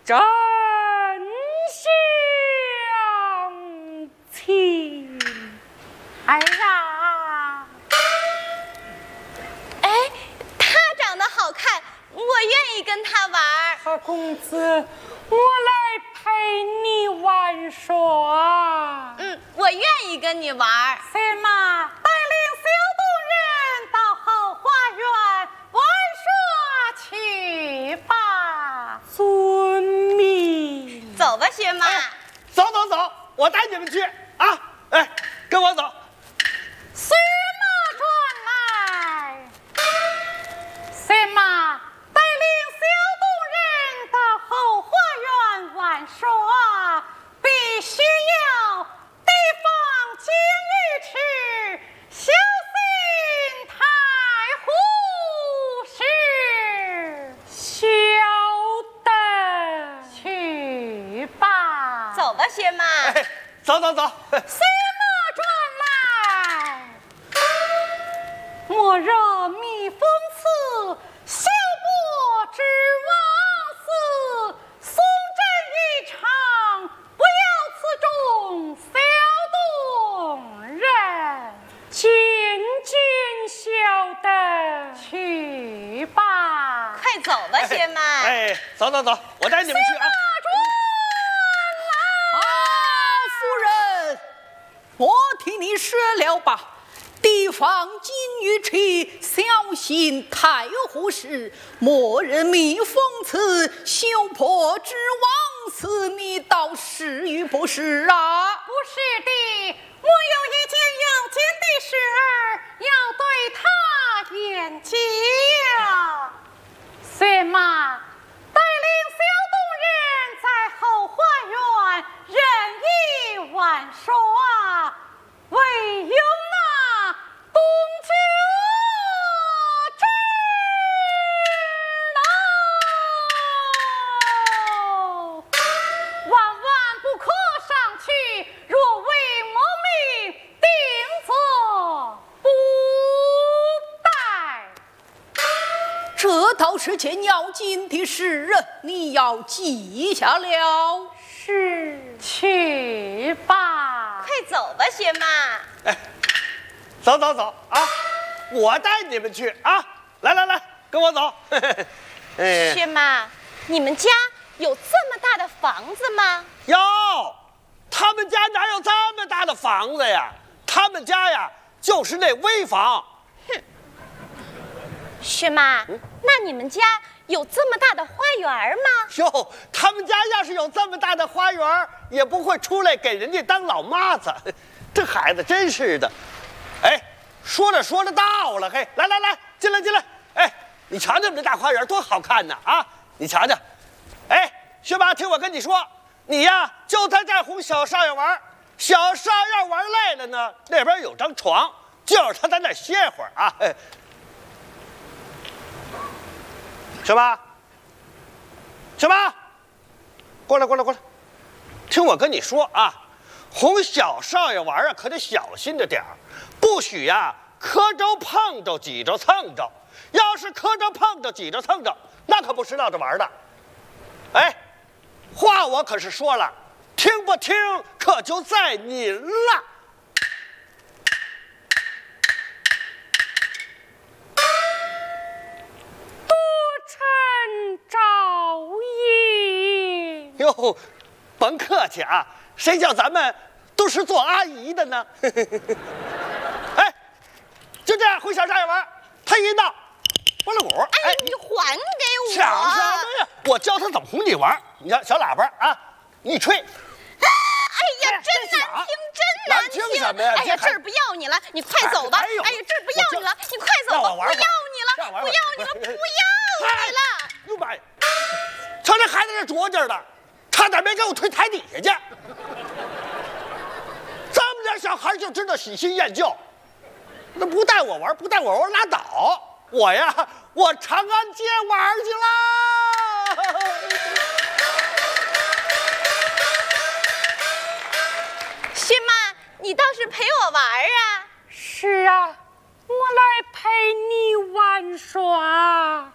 真相情。哎呀， 哎，他长得好看，我愿意跟他玩。 何公子，我来陪你玩耍。 我愿意跟你玩。 驷马带领小动人到后花园玩耍去吧。 遵命。 走吧，薛妈。 走，我带你们去啊！哎，跟我走。 驷马转来，驷马带领小动人到后花园玩耍，必须要提防金鱼池，小心太虎是。 晓得。 去吧。 走吧，薛妈。 哎，走。 驷马转来，莫惹蜜蜂刺，小波之王死，送战一场，不要此中小动人。 渐渐晓得。 去吧。 快走吧，薛妈。 哎，走，我带你们去啊！ 夫人，我替你说了吧，提防金鱼池，小心太虎事，莫人蜜蜂刺，羞破之王死，你倒是与不是啊？ 不是的，我有一件要紧的事儿要对他言讲。驷马带领小动人在后花园任意玩耍，唯有那公主万万不可上去，若为我命，定责不待。 这倒是件要紧的事啊，你要记下了。 是。 去吧。 快走吧，薛妈。 哎，走啊！我带你们去啊！来，跟我走。哎， 薛妈，你们家有这么大的房子吗？ 哟，他们家哪有这么大的房子呀？他们家呀，就是那危房。 薛妈，那你们家有这么大的花园吗？ 哟，他们家要是有这么大的花园，也不会出来给人家当老妈子。这孩子真是的。哎，说着到了，嘿，来，进来。哎，你瞧这大花园多好看呢啊！你瞧瞧。哎，薛妈，听我跟你说，你呀就在这儿哄小少爷玩。小少爷玩累了呢，那边有张床，就让他在那儿歇会儿啊。小妈，过来，听我跟你说啊，哄小少爷玩啊，可得小心着点儿，不许呀磕着碰着挤着蹭着，要是磕着碰着挤着蹭着，那可不是闹着玩的。哎，话我可是说了，听不听可就在您了。 赵爷。 哟，甭客气啊，谁叫咱们都是做阿姨的呢？哎，就这样哄小少爷玩，他一闹，拨了鼓。 哎，你还给我！ 抢什么呀？我教他怎么哄你玩。你看小喇叭啊，一吹。 哎呀，真难听，真难听！ 难听什么呀？ 哎呀，这儿不要你了，你快走吧！哎呀，这儿不要你了，你快走吧！不要你了，不要你了，不要你了！ 哟妈呀！瞧这孩子这拙劲儿的，差点没给我推台底下去。这么点小孩就知道喜新厌旧，那不带我玩拉倒。我长安街玩去啦！ 薛妈，你倒是陪我玩啊！ 是啊，我来陪你玩耍。